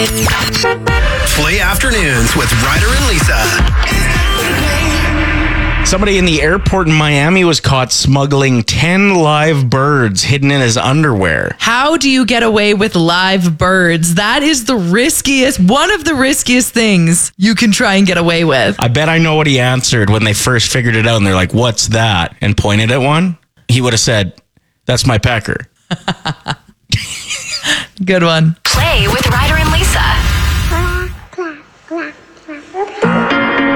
Play Afternoons with Ryder and Lisa. Somebody in the airport in Miami was caught smuggling 10 live birds hidden in his underwear. How do you get away with live birds? That is one of the riskiest things you can try and get away with. I bet I know what he answered when they first figured it out and they're like, "What's that?" and pointed at one. He would have said, "That's my pecker." Good one. Play with Ryder